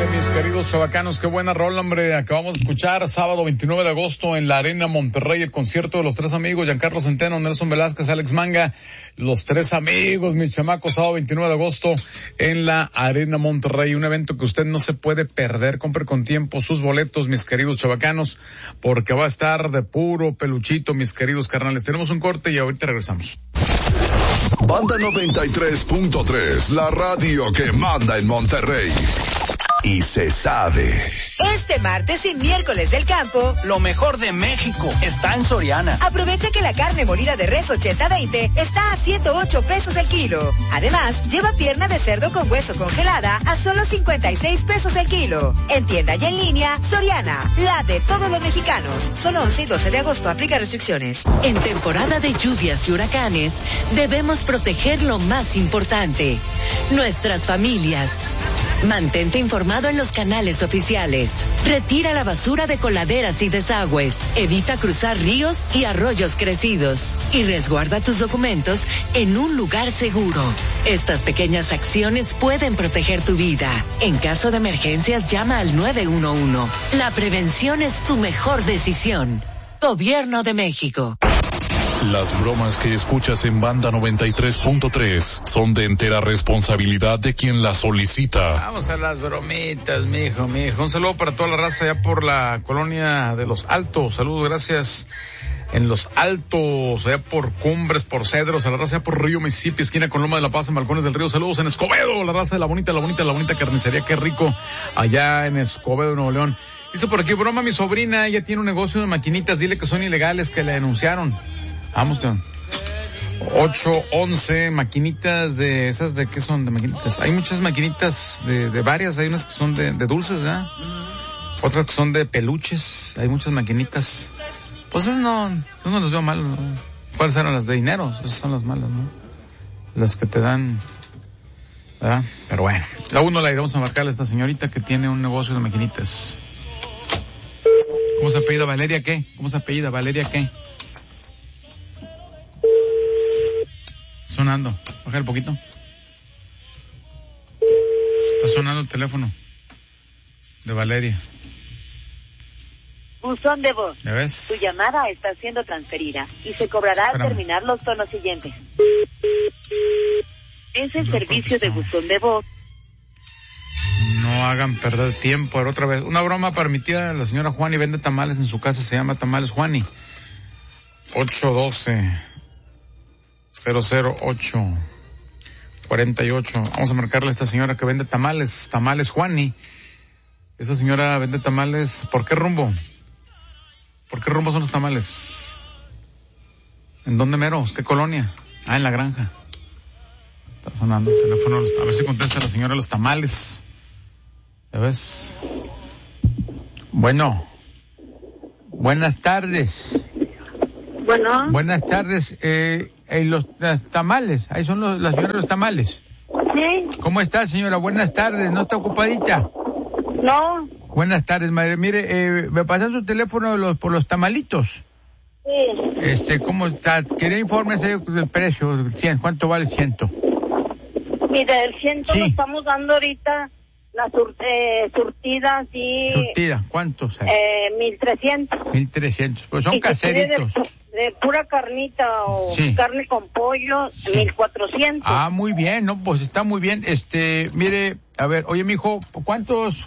Órale, mis queridos chavacanos, qué buena rola, hombre. Acabamos de escuchar sábado 29 de agosto en la Arena Monterrey, el concierto de los tres amigos, Giancarlo Centeno, Nelson Velázquez, Alex Manga, los tres amigos, mis chamacos, sábado 29 de agosto en la Arena Monterrey, un evento que usted no se puede perder. Compre con tiempo sus boletos, mis queridos chavacanos, porque va a estar de puro peluchito, mis queridos carnales. Tenemos un corte y ahorita regresamos. Banda 93.3, la radio que manda en Monterrey. Y se sabe. Este martes y miércoles del campo, lo mejor de México está en Soriana. Aprovecha que la carne molida de res 80-20 está a 108 pesos el kilo. Además, lleva pierna de cerdo con hueso congelada a solo 56 pesos el kilo. En tienda y en línea, Soriana, la de todos los mexicanos. Solo 11 y 12 de agosto, aplica restricciones. En temporada de lluvias y huracanes, debemos proteger lo más importante, nuestras familias. Mantente informado en los canales oficiales. Retira la basura de coladeras y desagües. Evita cruzar ríos y arroyos crecidos. Y resguarda tus documentos en un lugar seguro. Estas pequeñas acciones pueden proteger tu vida. En caso de emergencias, llama al 911. La prevención es tu mejor decisión. Gobierno de México. Las bromas que escuchas en Banda 93.3 son de entera responsabilidad de quien las solicita. Vamos a las bromitas, mijo. Un saludo para toda la raza allá por la colonia de Los Altos. Saludos, gracias. En Los Altos, allá por Cumbres, por Cedros, a la raza allá por Río Mississippi, esquina con Loma de la Paz, en Balcones del Río. Saludos en Escobedo, la raza de la bonita carnicería, qué rico, allá en Escobedo, Nuevo León. Dice por aquí, broma, mi sobrina, ella tiene un negocio de maquinitas, dile que son ilegales, que la denunciaron. Vamos, 8-11 maquinitas de esas, ¿de qué son? De maquinitas. Hay muchas maquinitas de varias, hay unas que son de dulces, ¿verdad? Otras que son de peluches, hay muchas maquinitas. Pues esas no las veo mal, ¿no? ¿Cuáles eran las de dinero? Esas son las malas, ¿no? Las que te dan, ¿verdad? Pero bueno, la uno la iremos a marcarle a esta señorita que tiene un negocio de maquinitas. ¿Cómo se apellida? ¿Valeria qué? ¿Cómo se apellida? ¿Valeria qué? Sonando, baja un poquito. Está sonando el teléfono de Valeria. Buzón de voz. ¿Ya ves? Tu llamada está siendo transferida y se cobrará al terminar los tonos siguientes. Es el servicio de buzón de voz. No hagan perder tiempo. Otra vez, una broma para mi tía, la señora Juani, vende tamales en su casa, se llama Tamales Juani. 812-008-48. Vamos a marcarle a esta señora que vende tamales Juani. Esa señora vende tamales. ¿Por qué rumbo? ¿Por qué rumbo son los tamales? ¿En dónde meros? ¿Qué colonia? En la granja. Está sonando el teléfono. A ver si contesta la señora los tamales. ¿Ya ves? Bueno. Buenas tardes. Bueno. Buenas tardes. Los tamales. Ahí son las señoras de los tamales. Sí. ¿Cómo está, señora? Buenas tardes. ¿No está ocupadita? No. Buenas tardes, madre. Mire, me pasan su teléfono por los tamalitos. Sí. ¿Cómo está? Quería informes del precio, del 100. ¿Cuánto vale el 100? Mire, el 100 sí. Lo estamos dando ahorita, la surtida, sí. ¿Surtida? ¿Cuántos hay? 1,300. 1,300. Pues son caseritos. De pura carnita o sí. Carne con pollo, sí. 1,400. Ah, muy bien, no, pues está muy bien. Mire, a ver, oye, mijo, ¿cuántos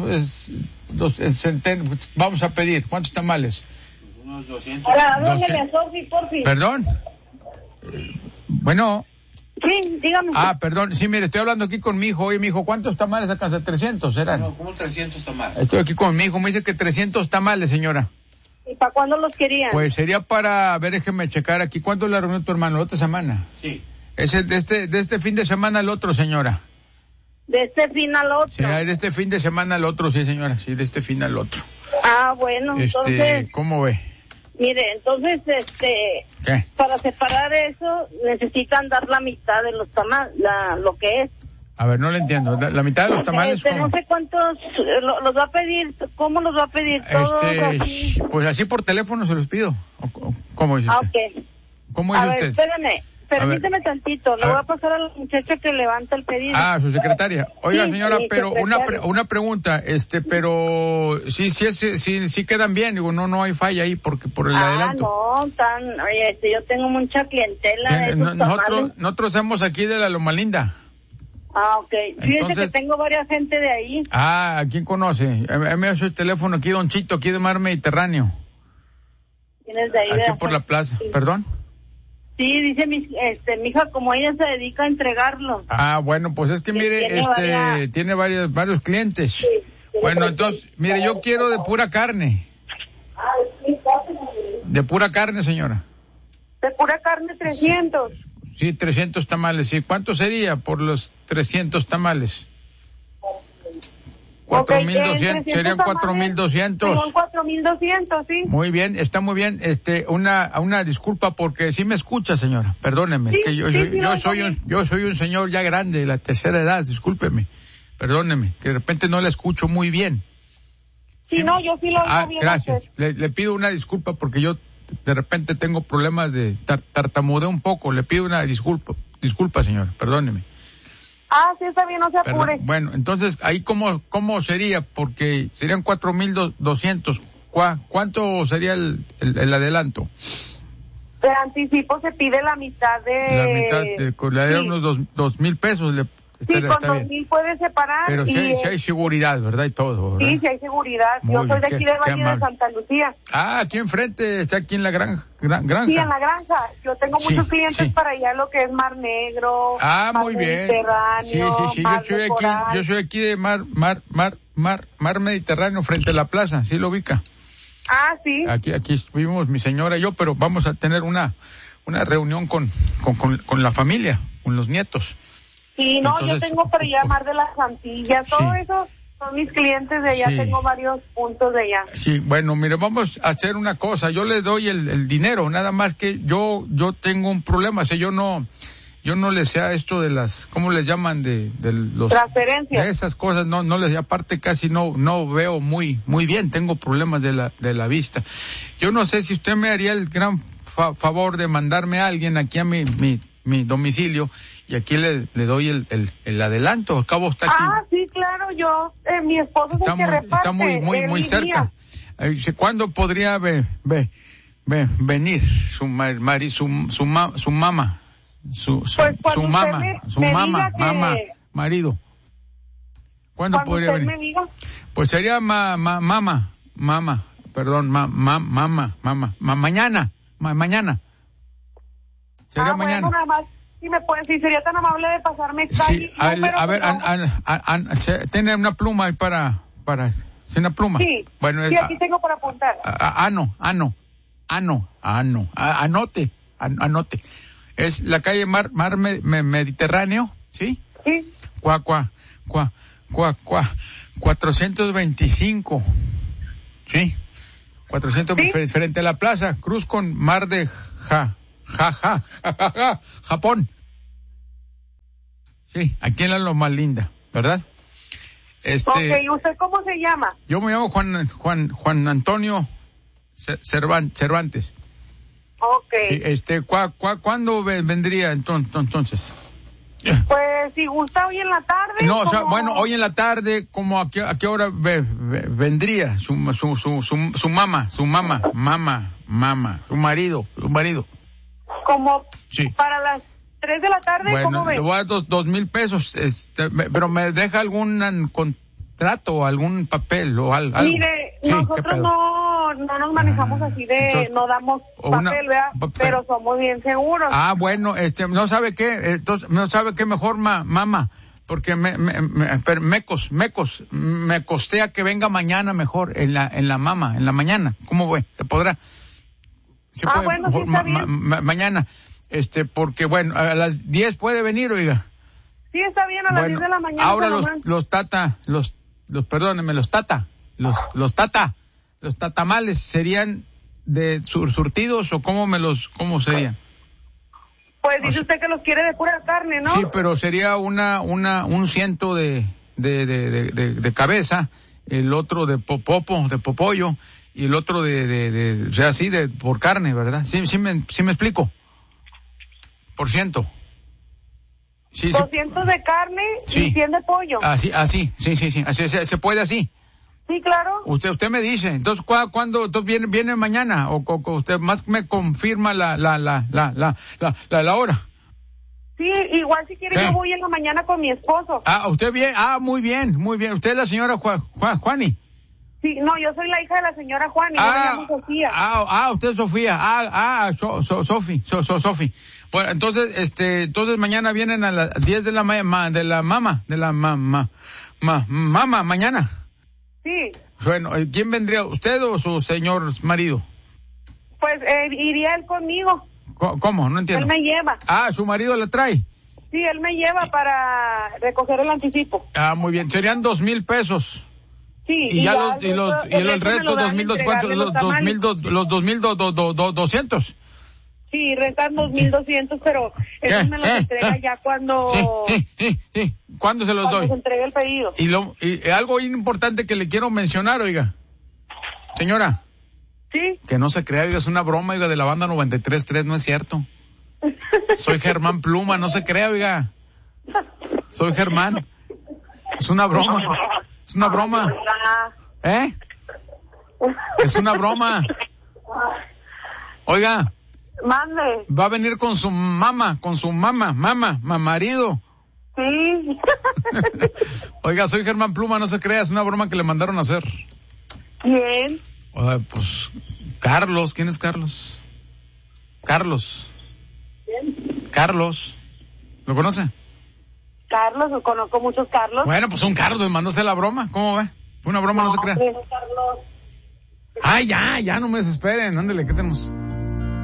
vamos a pedir? ¿Cuántos tamales? Unos 200. Hola, háblame a Sofi, porfi. ¿Perdón? Bueno. Sí, dígame. Perdón, sí, mire, estoy hablando aquí con mi hijo. Oye, mi hijo, ¿cuántos tamales sacas? ¿De 300 eran? No, como 300 tamales. Estoy aquí con mi hijo, me dice que 300 tamales, señora. ¿Y para cuándo los querían? Pues sería para, déjeme checar aquí, ¿cuándo la reunión tu hermano? ¿La otra semana? Sí. Es el de este fin de semana al otro, señora. ¿De este fin al otro? Sí, de este fin de semana al otro, sí, señora, sí, de este fin al otro. Ah, bueno, entonces... ¿Cómo ve? Mire, entonces, ¿qué? Para separar eso, necesitan dar la mitad de los tamales, lo que es. A ver, no le entiendo. La mitad de los tamales, ¿cómo? No sé cuántos los va a pedir. ¿Cómo los va a pedir? ¿Todos así? Pues así por teléfono se los pido. ¿Cómo dice usted? Ok. ¿Cómo dice usted? A ver, espérame. permíteme tantito, le voy a pasar a la muchacha que levanta el pedido. Su secretaria. Oiga, Sí, señora, sí, pero secretaria. una pregunta, pero sí quedan bien, digo, no hay falla ahí porque por el adelanto. Oye, yo tengo mucha clientela de esos tamales. Nosotros somos aquí de la Loma Linda. Ok. Fíjese Entonces, que tengo varias gente de ahí. ¿A quién conoce? Me da su teléfono aquí, Don Chito, aquí de Mar Mediterráneo. ¿Tienes de ahí? Aquí por la plaza, Sí. ¿perdón? Sí, dice mi hija, como ella se dedica a entregarlo. Bueno, pues es que mire, tiene varios clientes. Sí, bueno, entonces, mire, yo quiero de pura carne. De pura carne, señora. De pura carne, 300. Sí, 300 tamales. ¿Sí? ¿Cuánto sería por los 300 tamales? 4,200. Serían 4,200. Son 4,200, sí. Muy bien, está muy bien. Una disculpa porque sí me escucha, señora. Perdóneme, Sí, es que yo soy un señor ya grande de la tercera edad. Discúlpeme. Perdóneme, que de repente no la escucho muy bien. Sí, no, yo sí lo oigo bien. Gracias. Le pido una disculpa porque yo de repente tengo problemas de tartamudeo un poco. Le pido una disculpa, señora. Perdóneme. Sí, está bien, no se apure. Bueno, entonces, ahí cómo sería, porque serían 4,200. ¿Cuánto sería el adelanto? De anticipo se pide la mitad de... La mitad, le darían unos 2,000 pesos. Sí, con 2,000 puede separar. Pero si hay seguridad, ¿verdad? Y todo, ¿verdad? Sí, sí hay seguridad. Yo soy de aquí de Valle de Santa Lucía. Aquí enfrente, está aquí en la granja. Sí, en la granja. Yo tengo muchos clientes para allá, lo que es Mar Negro, muy bien. Mediterráneo, Sí, yo soy aquí de Mar Mediterráneo, frente a la plaza, ¿sí lo ubica? Sí. Aquí vivimos mi señora y yo, pero vamos a tener una reunión con la familia, con los nietos. Sí, no, entonces, yo tengo para allá Mar de las Antillas, todo eso son mis clientes de allá, tengo varios puntos de allá. Sí, bueno, mire, vamos a hacer una cosa, yo le doy el dinero, nada más que yo tengo un problema, yo no le sé a esto de las, ¿cómo les llaman? de los transferencias. De esas cosas, no les, aparte casi no veo muy bien, tengo problemas de la vista. Yo no sé si usted me haría el gran favor de mandarme a alguien aquí a mi domicilio, y aquí le doy el adelanto. Al cabo está aquí. Sí, claro, mi esposo es el que reparte. Está muy cerca. ¿Cuándo podría venir su mamá? Su marido. ¿Cuándo podría venir? Me diga. Pues sería mamá, perdón, mañana. Sería mañana. Bueno, nada más, si sería tan amable de pasarme Sí, ¿tiene una pluma ahí para, una pluma? Sí, bueno, sí, aquí tengo para apuntar. Anote. Es la calle Mar Mediterráneo, ¿sí? Sí. 425, ¿sí? 400, ¿sí? Frente a la plaza, cruz con Mar de Japón. Sí, aquí en la Loma Linda, ¿verdad? ¿Y usted cómo se llama? Yo me llamo Juan Antonio Cervantes. Okay. ¿Cuándo vendría entonces? Pues si gusta hoy en la tarde. No, hoy en la tarde, ¿a qué hora vendría su mamá, su marido? Como sí. Para las 3 de la tarde, ¿cómo ves? Le voy a dar 2,000 pesos, pero me deja algún contrato o algún papel o algo. Mire, nosotros no nos manejamos así entonces, no damos papel, ¿verdad? Pero somos bien seguros. Bueno, ¿no sabe qué? Entonces, ¿no sabe qué mejor, mamá? Porque mecos, me costea que venga mañana mejor, en la mañana. ¿Cómo ve? ¿Se podrá? Bueno, sí, está bien. Mañana, porque bueno, a las 10 puede venir, oiga. Sí, está bien, a las 10 de la mañana. Ahora los tatamales serían de surtidos o cómo serían? Pues dice usted que los quiere de pura carne, ¿no? Sí, pero sería un ciento de cabeza, el otro de popollo, y el otro por carne, ¿verdad? Sí me explico. Sí, 200 de carne y 100 de pollo. Así, sí. Así, se puede así. Sí, claro. Usted me dice. Entonces, ¿cuándo? Entonces viene mañana o usted más me confirma la hora. Sí, igual si quiere yo voy en la mañana con mi esposo. Usted bien. Muy bien. Usted es la señora Juani. Sí, no, yo soy la hija de la señora Juani, yo me llamo Sofía. Usted es Sofía. Sofi. Bueno, entonces mañana vienen a las 10 de la mamá mañana. Sí. Bueno, ¿quién vendría? ¿Usted o su señor marido? Pues iría él conmigo. ¿Cómo? No entiendo. Él me lleva. ¿Su marido la trae? Sí, él me lleva para recoger el anticipo. Muy bien. Serían 2,000 pesos. Sí. Y el resto 2,200, los 2,200. Sí, restan 2,200, pero eso me los entrega ya cuando... Sí. ¿Cuándo se los doy? Cuando se entregue el pedido. Y algo importante que le quiero mencionar, oiga. Señora. Sí. Que no se crea, oiga, es una broma, oiga, de la banda 93.3, no es cierto. Soy Germán Pluma, no se crea, oiga. Soy Germán. Es una broma. Es una broma. Es una broma. Oiga. Mande. Va a venir con su marido. Sí. Oiga, soy Germán Pluma, no se crea, es una broma que le mandaron a hacer. ¿Quién? Pues, Carlos, ¿quién es Carlos? ¿Quién? Carlos. ¿Lo conoce? Carlos, conozco muchos Carlos. Bueno, pues un Carlos, mandándose la broma, ¿cómo ve? Una broma no se crea. Carlos. Ya, no me desesperen, ándale, ¿qué tenemos?